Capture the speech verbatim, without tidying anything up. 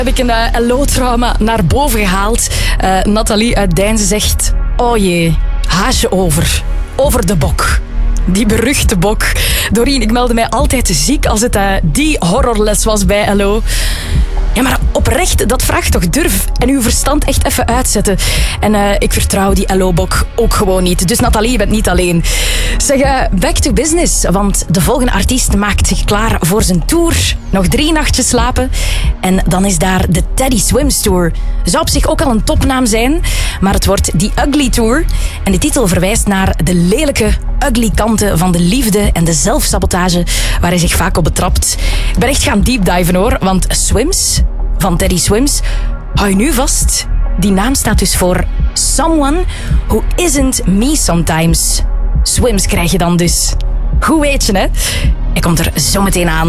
Heb ik een uh, L O-trauma naar boven gehaald. Uh, Nathalie uit Deinzen zegt... Oh jee, haasje over. Over de bok. Die beruchte bok. Doreen, ik meldde mij altijd ziek als het uh, die horrorles was bij L O. Ja, maar oprecht, dat vraagt toch durf. En uw verstand echt even uitzetten. En uh, ik vertrouw die L O-bok ook gewoon niet. Dus Nathalie, je bent niet alleen. Zeg, uh, back to business. Want de volgende artiest maakt zich klaar voor zijn tour. Nog drie nachtjes slapen. En dan is daar de Teddy Swims Tour. Zou op zich ook al een topnaam zijn. Maar het wordt die Ugly Tour. En de titel verwijst naar de lelijke, ugly kanten van de liefde en de zelfsabotage waar hij zich vaak op betrapt. Ik ben echt gaan deepdiven hoor. Want Swims... van Teddy Swims, hou je nu vast. Die naam staat dus voor Someone Who Isn't Me Sometimes. Swims krijg je dan dus. Goed weet je, hè? Hij komt er zo meteen aan.